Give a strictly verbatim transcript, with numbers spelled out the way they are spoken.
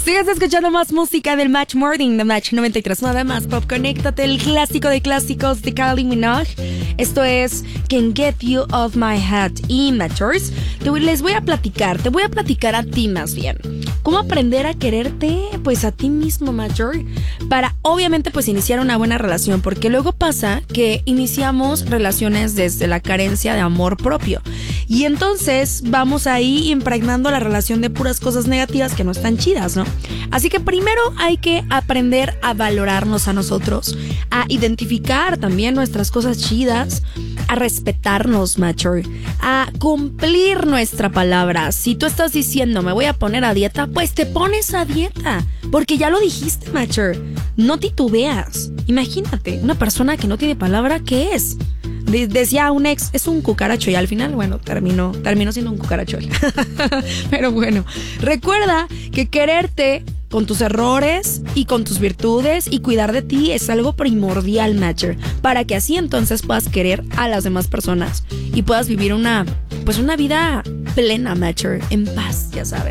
Sigues escuchando más música del Match Morning de Match noventa y tres. Nada más pop, conéctate, el clásico de clásicos de Kylie Minogue. Esto es Can't Get You Off My Head. Y Matchers, te voy, les voy a platicar, te voy a platicar a ti más bien. ¿Cómo aprender a quererte? Pues a ti mismo, Matcher. Para obviamente pues iniciar una buena relación. Porque luego pasa que iniciamos relaciones desde la carencia de amor propio. Y entonces vamos ahí impregnando la relación de puras cosas negativas que no están chidas, ¿no? Así que primero hay que aprender a valorarnos a nosotros, a identificar también nuestras cosas chidas, a respetarnos, Matcher, a cumplir nuestra palabra. Si tú estás diciendo me voy a poner a dieta, pues te pones a dieta, porque ya lo dijiste, Matcher. No titubeas. Imagínate, una persona que no tiene palabra, ¿qué es? De- decía un ex, es un cucaracho, y al final, bueno, terminó, terminó siendo un cucaracho. Pero bueno, recuerda que quererte con tus errores y con tus virtudes y cuidar de ti es algo primordial, Matcher, para que así entonces puedas querer a las demás personas y puedas vivir una, pues una vida plena, Matcher, en paz, ya sabes.